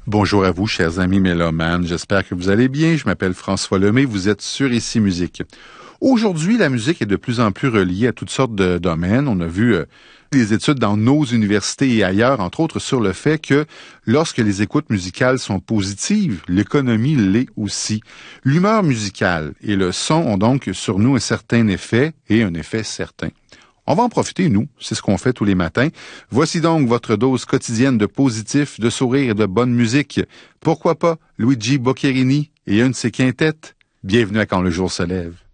Bonjour à vous, chers amis mélomanes. J'espère que vous allez bien. Je m'appelle François Lemay. Vous êtes sur Ici Musique. Aujourd'hui, la musique est de plus en plus reliée à toutes sortes de domaines. On a vu des études dans nos universités et ailleurs, entre autres, sur le fait que lorsque les écoutes musicales sont positives, l'économie l'est aussi. L'humeur musicale et le son ont donc sur nous un certain effet et un effet certain. On va en profiter, nous. C'est ce qu'on fait tous les matins. Voici donc votre dose quotidienne de positif, de sourire et de bonne musique. Pourquoi pas Luigi Boccherini et un de ses quintettes? Bienvenue à Quand le jour se lève.